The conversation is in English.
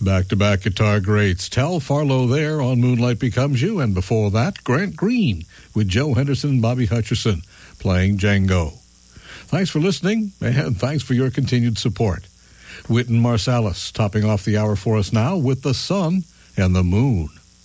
Back-to-back guitar greats. Tel Farlow there on Moonlight Becomes You, and before that, Grant Green with Joe Henderson and Bobby Hutcherson playing Django. Thanks for listening, and thanks for your continued support. Wynton Marsalis topping off the hour for us now with The Sun and the Moon.